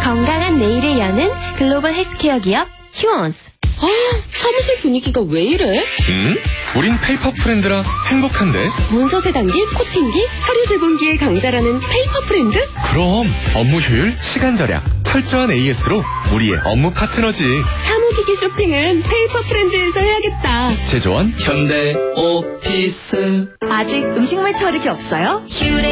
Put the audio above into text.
건강한 내일을 여는 글로벌 헬스케어 기업 휴원스. 사무실 분위기가 왜 이래? 우린 페이퍼 프렌드라 행복한데. 문서 세단기, 코팅기, 서류 제본기의 강자라는 페이퍼 프렌드? 그럼 업무 효율, 시간 절약, 철저한 AS로 우리의 업무 파트너지. 사무기기 쇼핑은 페이퍼 프렌드에서 해야겠다. 제조원 현대 오피스. 아직 음식물 처리기 없어요?